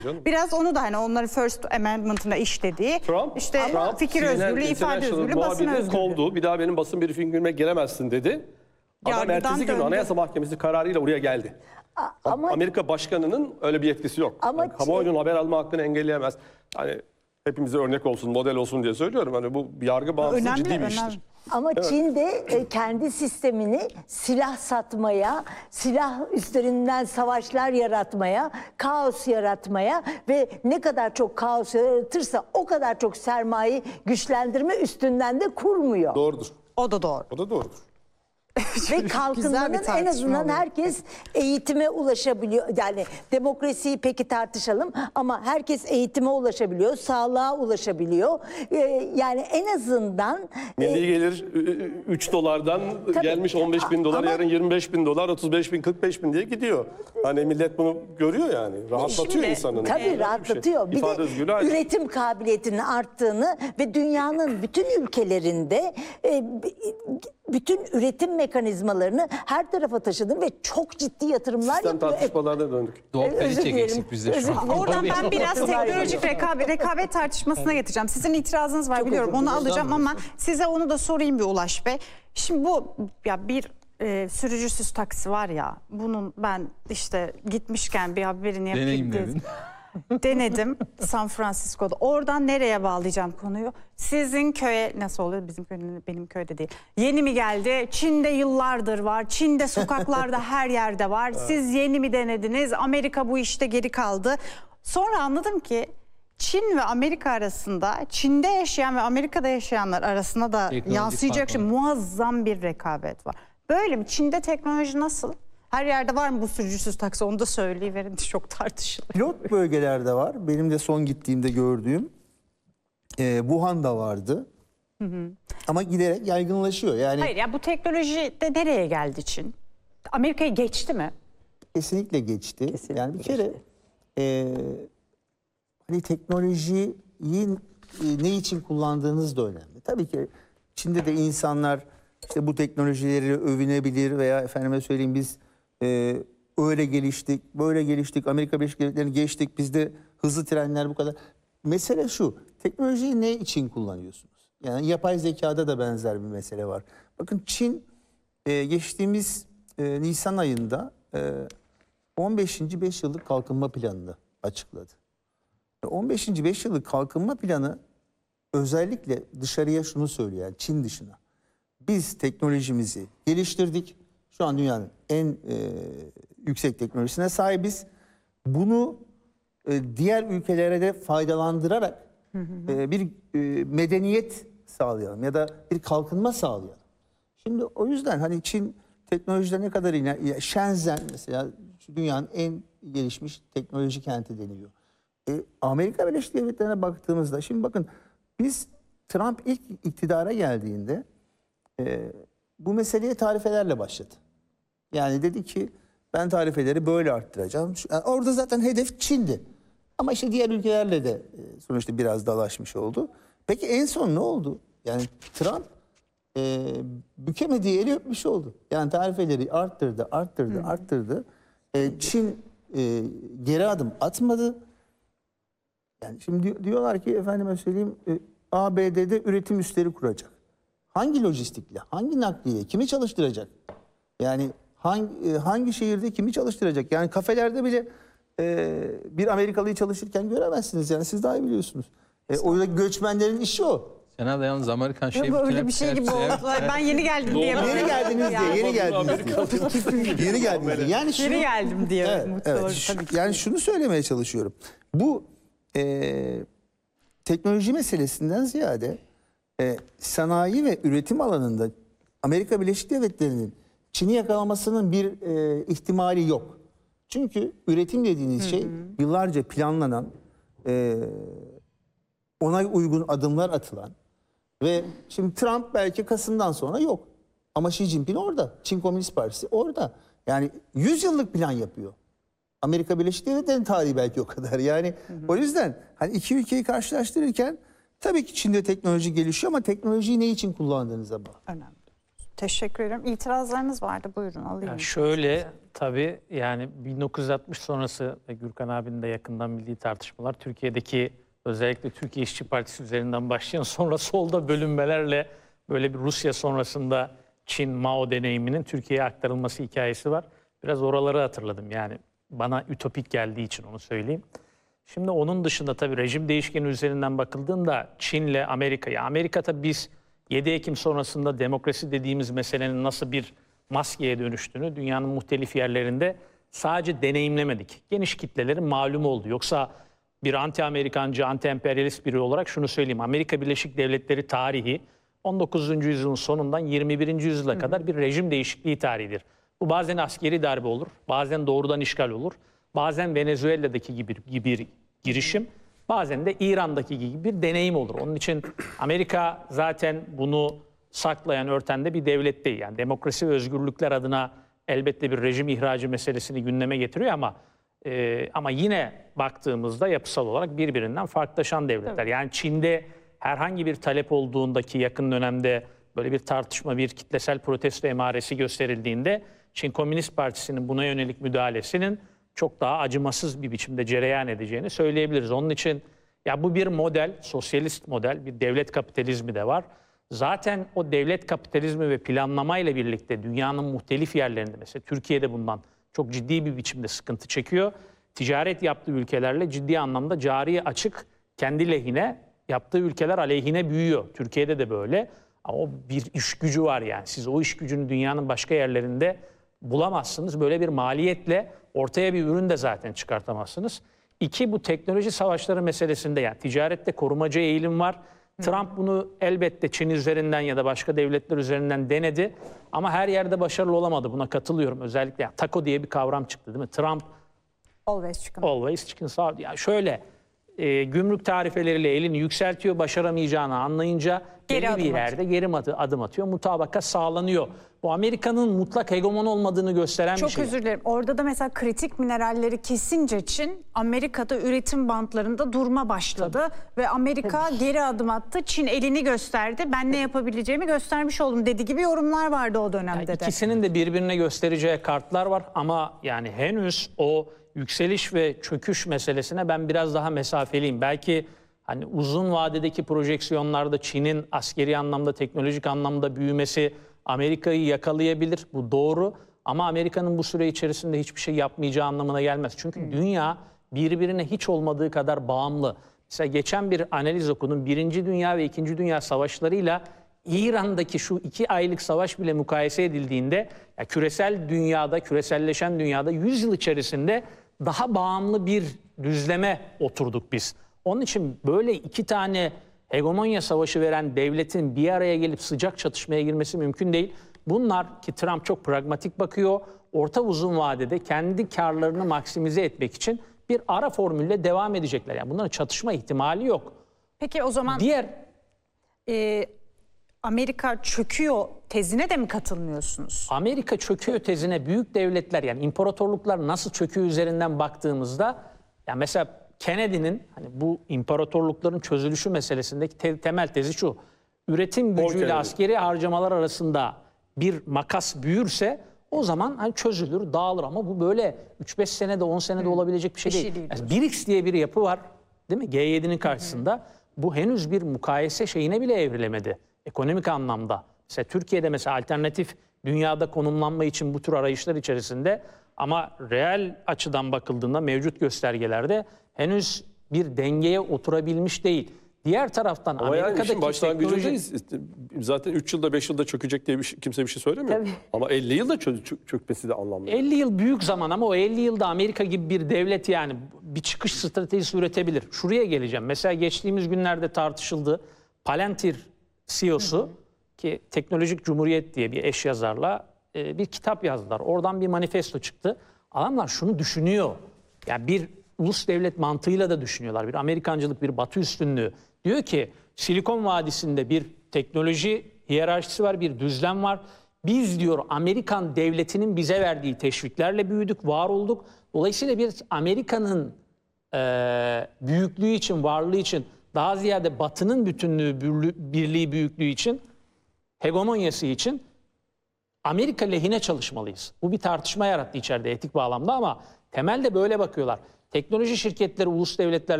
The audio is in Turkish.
Biraz onu da hani onların First Amendment'ına işlediği işte fikir özgürlüğü, ifade özgürlüğü, basın özgürlüğü. Kovdu. Bir daha benim basın briefingime giremezsin dedi. Adam ertesi gün Anayasa Mahkemesi kararıyla oraya geldi. Ama Amerika Başkanı'nın öyle bir yetkisi yok. Ama yani, kamuoyunun haber alma hakkını engelleyemez. Hani hepimize örnek olsun, model olsun diye söylüyorum. Hani bu yargı bağımsızlığı ciddi bir iştir. Ama evet. Çin de kendi sistemini silah satmaya, silah üstlerinden savaşlar yaratmaya, kaos yaratmaya ve ne kadar çok kaos yaratırsa o kadar çok sermaye güçlendirme üstünden de kurmuyor. Doğrudur. O da doğru. O da doğrudur. Ve kalkınmanın en azından herkes eğitime ulaşabiliyor. Yani demokrasiyi peki tartışalım ama herkes eğitime ulaşabiliyor, sağlığa ulaşabiliyor. Yani en azından... Milli gelir 3 dolardan gelmiş 15 bin dolar, ama, yarın 25 bin dolar, 35 bin, 45 bin diye gidiyor. Hani millet bunu görüyor yani. Rahatlatıyor insanın. Tabii rahatlatıyor. Bir de üretim kabiliyetinin arttığını ve dünyanın bütün ülkelerinde bütün üretim mekanizmalarını her tarafa taşıdığını ve çok ciddi yatırımlar yapıyor. Sistem tartışmalarına döndük. Doğu kalite eksik bizde şu an. Oradan ben biraz teknolojik rekabet tartışmasına getireceğim. Sizin itirazınız var, çok biliyorum. Onu alacağım ama size onu da sorayım bir Ulaş Bey. Şimdi bu ya bir sürücüsüz taksi var ya, bunun ben işte gitmişken bir haberini yapayım. Denedim San Francisco'da. Oradan nereye bağlayacağım konuyu? Sizin köye nasıl oluyor? Bizim köyde, benim köyde değil. Yeni mi geldi? Çin'de yıllardır var. Çin'de sokaklarda her yerde var. Siz yeni mi denediniz? Amerika bu işte geri kaldı. Sonra anladım ki Çin ve Amerika arasında, Çin'de yaşayan ve Amerika'da yaşayanlar arasında da yansıyacak muazzam bir rekabet var. Böyle mi? Çin'de teknoloji nasıl? Her yerde var mı bu sürücüsüz taksi? Onu da söyleyiverin. Çok tartışılır. Pilot bölgelerde var. Benim de son gittiğimde gördüğüm. Wuhan'da vardı. Ama giderek yaygınlaşıyor. Yani hayır ya, bu teknoloji de nereye geldi Çin? Amerika'yı geçti mi? Kesinlikle geçti. Kesinlikle yani bir kere hani teknolojiyi ne için kullandığınız da önemli. Tabii ki Çin'de de insanlar işte bu teknolojileri övünebilir veya efendime söyleyeyim biz öyle geliştik, böyle geliştik, Amerika Birleşik Devletleri'ni geçtik, bizde hızlı trenler bu kadar. Mesele şu, teknolojiyi ne için kullanıyorsunuz? Yani yapay zekada da benzer bir mesele var. Bakın Çin geçtiğimiz Nisan ayında 15. 5 yıllık kalkınma planını açıkladı. 15. 5 yıllık kalkınma planı özellikle dışarıya şunu söylüyor, yani Çin dışına. Biz teknolojimizi geliştirdik. Şu an dünyanın en yüksek teknolojisine sahibiz. Bunu diğer ülkelere de faydalandırarak bir medeniyet sağlayalım ya da bir kalkınma sağlayalım. Şimdi o yüzden hani Çin teknolojide ne kadar Shenzhen mesela dünyanın en gelişmiş teknoloji kenti deniliyor. Amerika Birleşik Devletleri'ne baktığımızda şimdi bakın biz Trump ilk iktidara geldiğinde bu meseleye tarifelerle başladı. Yani dedi ki ben tarifeleri böyle arttıracağım. Yani orada zaten hedef Çin'di. Ama işte diğer ülkelerle de sonuçta biraz dalaşmış oldu. Peki en son ne oldu? Yani Trump bükemediği eli öpmüş oldu. Yani tarifeleri arttırdı. Çin geri adım atmadı. Yani şimdi diyorlar ki efendime söyleyeyim ABD'de üretim üsleri kuracak. Hangi lojistikle, hangi nakliye, kimi çalıştıracak? Yani hangi şehirde kimi çalıştıracak? Yani kafelerde bile bir Amerikalıyı çalışırken göremezsiniz. Yani siz daha iyi biliyorsunuz. Orada göçmenlerin işi o. Senada yalnız Amerikan şey böyle bir şey gibi oldu. Ben yeni geldim diye. Yeni geldiniz diye. Yeni geldiniz diye. Yani yeni geldim diye. Evet. Yani şunu söylemeye çalışıyorum. Bu teknoloji meselesinden ziyade sanayi ve üretim alanında Amerika Birleşik Devletleri'nin Çin'i yakalamasının bir ihtimali yok. Çünkü üretim dediğiniz şey yıllarca planlanan, ona uygun adımlar atılan ve şimdi Trump belki Kasım'dan sonra yok. Ama Xi Jinping orada. Çin Komünist Partisi orada. Yani 100 yıllık plan yapıyor. Amerika Birleşik Devletleri'nin tarihi belki o kadar. Yani o yüzden hani iki ülkeyi karşılaştırırken tabii ki Çin'de teknoloji gelişiyor ama teknolojiyi ne için kullandığınıza bağlı. Önemli. Teşekkür ederim. İtirazlarınız vardı. Buyurun alayım. Yani şöyle tabii yani 1960 sonrası ve Gürkan abinin de yakından bildiği tartışmalar Türkiye'deki özellikle Türkiye İşçi Partisi üzerinden başlayan sonra solda bölünmelerle böyle bir Rusya sonrasında Çin Mao deneyiminin Türkiye'ye aktarılması hikayesi var. Biraz oraları hatırladım yani bana ütopik geldiği için onu söyleyeyim. Şimdi onun dışında tabii rejim değişkeni üzerinden bakıldığında Çin'le Amerika'yı, Amerika tabii biz 7 Ekim sonrasında demokrasi dediğimiz meselenin nasıl bir maskeye dönüştüğünü dünyanın muhtelif yerlerinde sadece deneyimlemedik. Geniş kitlelerin malumu oldu. Yoksa bir anti-Amerikancı, anti-emperyalist biri olarak şunu söyleyeyim. Amerika Birleşik Devletleri tarihi 19. yüzyılın sonundan 21. yüzyıla kadar bir rejim değişikliği tarihidir. Bu bazen askeri darbe olur, bazen doğrudan işgal olur, bazen Venezuela'daki gibi bir girişim, bazen de İran'daki gibi bir deneyim olur. Onun için Amerika zaten bunu saklayan, örten de bir devlet değil. Yani demokrasi ve özgürlükler adına elbette bir rejim ihracı meselesini gündeme getiriyor ama yine baktığımızda yapısal olarak birbirinden farklılaşan devletler. Tabii. Yani Çin'de herhangi bir talep olduğundaki yakın dönemde böyle bir tartışma, bir kitlesel protesto emaresi gösterildiğinde Çin Komünist Partisi'nin buna yönelik müdahalesinin çok daha acımasız bir biçimde cereyan edeceğini söyleyebiliriz. Onun için ya bu bir model, sosyalist model, bir devlet kapitalizmi de var. Zaten o devlet kapitalizmi ve planlamayla birlikte dünyanın muhtelif yerlerinde mesela Türkiye'de bundan çok ciddi bir biçimde sıkıntı çekiyor. Ticaret yaptığı ülkelerle ciddi anlamda cari açık kendi lehine, yaptığı ülkeler aleyhine büyüyor. Türkiye'de de böyle. Ama o bir iş gücü var yani. Siz o iş gücünü dünyanın başka yerlerinde bulamazsınız. Böyle bir maliyetle ortaya bir ürün de zaten çıkartamazsınız. İki, bu teknoloji savaşları meselesinde yani ticarette korumacı eğilim var. Trump bunu elbette Çin üzerinden ya da başka devletler üzerinden denedi. Ama her yerde başarılı olamadı. Buna katılıyorum. Özellikle yani, taco diye bir kavram çıktı değil mi? Trump Always chicken. always chicken salad. Yani şöyle gümrük tarifeleriyle elini yükseltiyor, başaramayacağını anlayınca Geri belli bir adım yerde geri adım atıyor. Mutabakat sağlanıyor. Bu Amerika'nın mutlak hegemon olmadığını gösteren bir Çok şey. özür dilerim. Orada da mesela kritik mineralleri kesince Çin, Amerika'da üretim bantlarında durma başladı. Ve Amerika geri adım attı. Çin elini gösterdi. Ben ne yapabileceğimi göstermiş oldum dediği gibi yorumlar vardı o dönemde de. İkisinin de birbirine göstereceği kartlar var ama yani henüz o yükseliş ve çöküş meselesine ben biraz daha mesafeliyim. Belki hani uzun vadedeki projeksiyonlarda Çin'in askeri anlamda, teknolojik anlamda büyümesi Amerika'yı yakalayabilir. Bu doğru. Ama Amerika'nın bu süre içerisinde hiçbir şey yapmayacağı anlamına gelmez. Çünkü dünya birbirine hiç olmadığı kadar bağımlı. Mesela geçen bir analiz okudum. Birinci Dünya ve İkinci Dünya Savaşları'yla İran'daki şu 2 aylık savaş bile mukayese edildiğinde ya küresel dünyada, küreselleşen dünyada 100 yıl içerisinde daha bağımlı bir düzleme oturduk biz. Onun için böyle 2 tane hegemonya savaşı veren devletin bir araya gelip sıcak çatışmaya girmesi mümkün değil. Bunlar ki Trump çok pragmatik bakıyor. Orta uzun vadede kendi karlarını maksimize etmek için bir ara formülle devam edecekler. Yani bunların çatışma ihtimali yok. Peki o zaman Amerika çöküyor tezine de mi katılmıyorsunuz? Amerika çöküyor tezine büyük devletler yani imparatorluklar nasıl çöküyor üzerinden baktığımızda yani mesela Kennedy'nin hani bu imparatorlukların çözülüşü meselesindeki temel tezi şu. Üretim gücüyle askeri harcamalar arasında bir makas büyürse o zaman hani çözülür, dağılır ama bu böyle 3-5 senede 10 senede olabilecek bir şey değil. Yani BRICS diye bir yapı var değil mi? G7'nin karşısında. Bu henüz bir mukayese şeyine bile evrilemedi ekonomik anlamda. Mesela Türkiye'de mesela alternatif dünyada konumlanma için bu tür arayışlar içerisinde ama reel açıdan bakıldığında mevcut göstergelerde henüz bir dengeye oturabilmiş değil. Diğer taraftan ama Amerika'daki yani işin başlangıcındayız. teknoloji... Zaten 3 yılda 5 yılda çökecek diye kimse bir şey söylemiyor. Tabii. Ama 50 yılda çökmesi de anlamlı. 50 yıl büyük zaman ama o 50 yılda Amerika gibi bir devlet yani bir çıkış stratejisi üretebilir. Şuraya geleceğim. Mesela geçtiğimiz günlerde tartışıldı. Palantir CEO'su ki Teknolojik Cumhuriyet diye bir eş yazarla bir kitap yazdılar. Oradan bir manifesto çıktı. Adamlar şunu düşünüyor. Yani bir ulus devlet mantığıyla da düşünüyorlar. Bir Amerikancılık, bir Batı üstünlüğü. Diyor ki Silikon Vadisi'nde bir teknoloji hiyerarşisi var, bir düzlem var. Biz diyor Amerikan devletinin bize verdiği teşviklerle büyüdük, var olduk. Dolayısıyla bir Amerika'nın büyüklüğü için, varlığı için daha ziyade Batı'nın bütünlüğü, birliği, büyüklüğü için, hegemonyası için Amerika lehine çalışmalıyız. Bu bir tartışma yarattı içeride etik bağlamda ama temelde böyle bakıyorlar. Teknoloji şirketleri ulus devletlerle